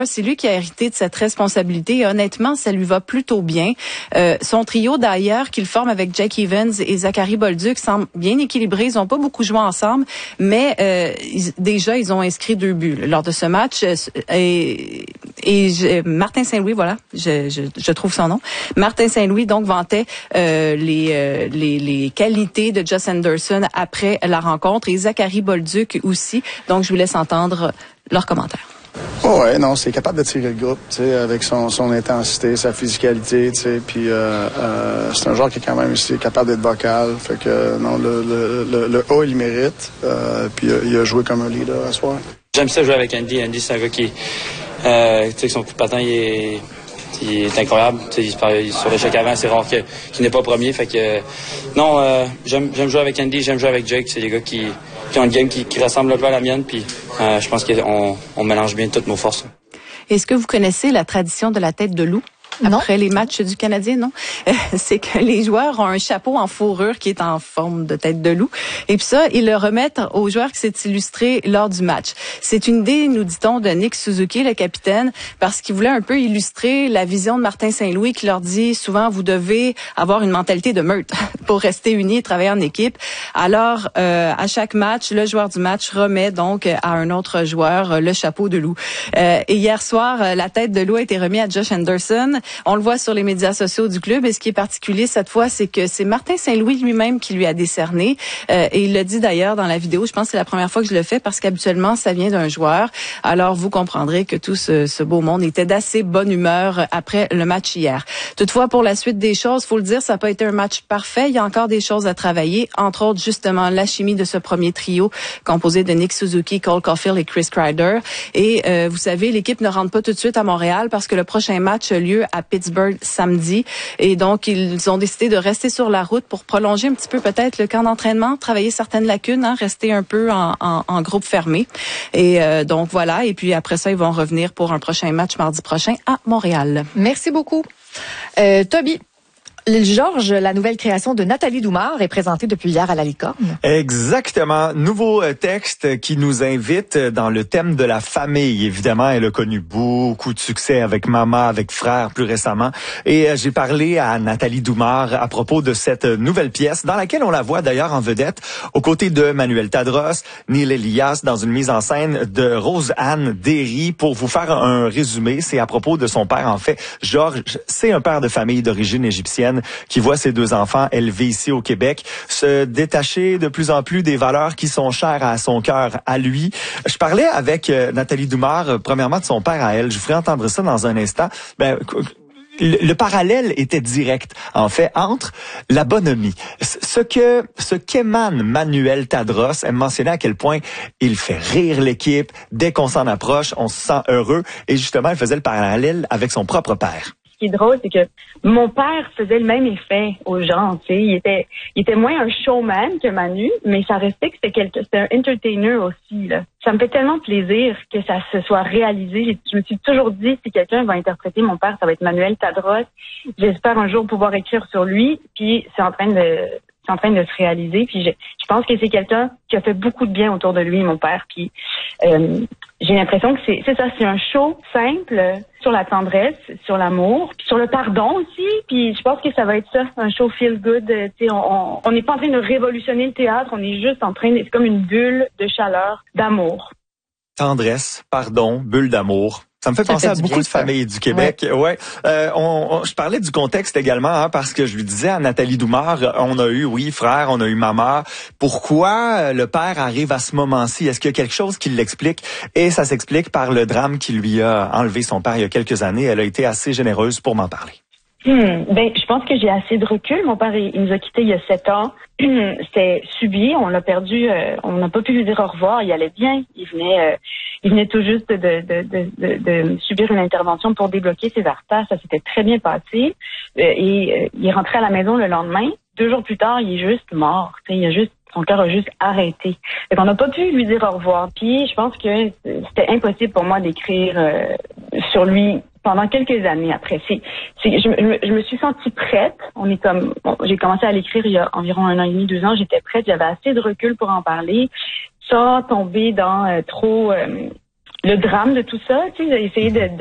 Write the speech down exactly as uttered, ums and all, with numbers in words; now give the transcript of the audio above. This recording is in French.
C'est lui qui a hérité de cette responsabilité et honnêtement, ça lui va plutôt bien. Euh, son trio d'ailleurs qu'il forme avec Jake Evans et Zachary Bolduc semble bien équilibré. Ils n'ont pas beaucoup joué ensemble, mais euh, ils, déjà ils ont inscrit deux buts lors de ce match. Et, et je, Martin Saint-Louis, voilà, je, je, je trouve son nom. Martin Saint-Louis donc vantait euh, les, euh, les les qualités de Josh Anderson après la rencontre et Zachary Bolduc aussi. Donc je vous laisse entendre leurs commentaires. Oh ouais, non, c'est capable de tirer le groupe, tu sais, avec son, son intensité, sa physicalité, tu sais, puis euh, euh, c'est un joueur qui est quand même aussi capable d'être vocal, fait que non, le le le, le A il mérite, euh, puis euh, il a joué comme un leader à ce soir. J'aime ça jouer avec Andy. Andy, c'est un gars qui, euh, tu sais, son coup de patin, il est, il est incroyable. Tu sais, sur l'échec avant, c'est rare que, qu'il n'est pas premier, fait que non, euh, j'aime j'aime jouer avec Andy, j'aime jouer avec Jake, c'est des gars qui qui ont une game qui, qui ressemble un peu à la mienne, puis euh, je pense qu'on on mélange bien toutes nos forces. Est-ce que vous connaissez la tradition de la tête de loup? Après non. Les matchs du Canadien, non? C'est que les joueurs ont un chapeau en fourrure qui est en forme de tête de loup. Et puis ça, ils le remettent aux joueurs qui s'est illustré lors du match. C'est une idée, nous dit-on, de Nick Suzuki, le capitaine, parce qu'il voulait un peu illustrer la vision de Martin Saint-Louis qui leur dit souvent, vous devez avoir une mentalité de meute pour rester unis et travailler en équipe. Alors, euh, à chaque match, le joueur du match remet donc à un autre joueur le chapeau de loup. Euh, et hier soir, la tête de loup a été remise à Josh Anderson. On le voit sur les médias sociaux du club. Et ce qui est particulier cette fois, c'est que c'est Martin Saint-Louis lui-même qui lui a décerné. Euh, et il le dit d'ailleurs dans la vidéo. Je pense que c'est la première fois que je le fais parce qu'habituellement, ça vient d'un joueur. Alors, vous comprendrez que tout ce, ce beau monde était d'assez bonne humeur après le match hier. Toutefois, pour la suite des choses, faut le dire, ça n'a pas été un match parfait. Il y a encore des choses à travailler. Entre autres, justement, la chimie de ce premier trio composé de Nick Suzuki, Cole Caulfield et Chris Kreider. Et euh, vous savez, l'équipe ne rentre pas tout de suite à Montréal parce que le prochain match a lieu à Pittsburgh samedi. Et donc, ils ont décidé de rester sur la route pour prolonger un petit peu peut-être le camp d'entraînement, travailler certaines lacunes, hein, rester un peu en, en, en groupe fermé. Et euh, donc, voilà. Et puis après ça, ils vont revenir pour un prochain match mardi prochain à Montréal. Merci beaucoup. Euh, Toby. Georges, la nouvelle création de Nathalie Doumard est présentée depuis hier à la Licorne. Exactement. Nouveau texte qui nous invite dans le thème de la famille. Évidemment, elle a connu beaucoup de succès avec Maman, avec Frère plus récemment. Et j'ai parlé à Nathalie Doumard à propos de cette nouvelle pièce dans laquelle on la voit d'ailleurs en vedette aux côtés de Manuel Tadros, Neil Elias dans une mise en scène de Rose-Anne Derry. Pour vous faire un résumé, c'est à propos de son père. En fait, Georges, c'est un père de famille d'origine égyptienne qui voit ses deux enfants élevés ici au Québec se détacher de plus en plus des valeurs qui sont chères à son cœur, à lui. Je parlais avec euh, Nathalie Doumard, euh, premièrement de son père à elle. Je vous ferai entendre ça dans un instant. Ben, le, le parallèle était direct, en fait, entre la bonhomie. Ce que ce qu'émane Manuel Tadros, elle mentionnait à quel point il fait rire l'équipe. Dès qu'on s'en approche, on se sent heureux. Et justement, elle faisait le parallèle avec son propre père. Ce qui est drôle, c'est que mon père faisait le même effet aux gens, tu sais. Il était, il était moins un showman que Manu, mais ça restait que c'était quelque, c'était un entertainer aussi, là. Ça me fait tellement plaisir que ça se soit réalisé. Je me suis toujours dit, si quelqu'un va interpréter mon père, ça va être Manuel Tadros. J'espère un jour pouvoir écrire sur lui, puis c'est en train de, c'est en train de se réaliser. Puis je, je pense que c'est quelqu'un qui a fait beaucoup de bien autour de lui, mon père. Puis euh, j'ai l'impression que c'est, c'est ça, c'est un show simple sur la tendresse, sur l'amour, puis sur le pardon aussi. Puis je pense que ça va être ça, un show feel good. Tu sais, on on n'est pas en train de révolutionner le théâtre, on est juste en train de, c'est comme une bulle de chaleur, d'amour. Tendresse, pardon, bulle d'amour. Ça me fait ça penser fait à beaucoup bien, de familles du Québec. Ouais. ouais. Euh, on, on, je parlais du contexte également, hein, parce que je lui disais à Nathalie Doumard, on a eu, oui, Frère, on a eu Maman. Pourquoi le père arrive à ce moment-ci? Est-ce qu'il y a quelque chose qui l'explique? Et ça s'explique par le drame qui lui a enlevé son père il y a quelques années. Elle a été assez généreuse pour m'en parler. Hmm, ben, je pense que j'ai assez de recul. Mon père, il, il nous a quittés il y a sept ans. C'était subi. On l'a perdu. Euh, on n'a pas pu lui dire au revoir. Il allait bien. Il venait, euh, il venait tout juste de, de, de, de, de subir une intervention pour débloquer ses artères. Ça s'était très bien passé. Euh, et euh, il est rentré à la maison le lendemain. Deux jours plus tard, il est juste mort. T'sais, il a juste, son cœur a juste arrêté. Fait qu'on n'a pas pu lui dire au revoir. Puis, je pense que c'était impossible pour moi d'écrire euh, sur lui pendant quelques années après. C'est, c'est, je, je, je me suis sentie prête. On est comme, bon, j'ai commencé à l'écrire il y a environ un an et demi, deux ans. J'étais prête. J'avais assez de recul pour en parler, sans tomber dans euh, trop, euh, le drame de tout ça, tu sais, essayer de